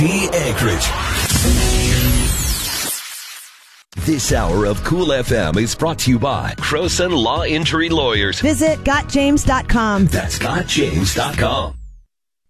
Anchorage. This hour of Cool FM is brought to you by Croson Law Injury Lawyers. Visit GotJames.com. That's GotJames.com.